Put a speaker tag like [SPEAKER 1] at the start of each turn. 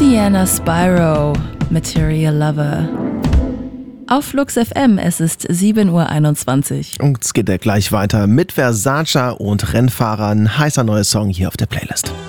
[SPEAKER 1] Indiana Spyro, Material Lover. Auf Flux FM, es ist 7:21 Uhr.
[SPEAKER 2] Und es geht ja gleich weiter mit Versace und Rennfahrern. Heißer neuer Song hier auf der Playlist.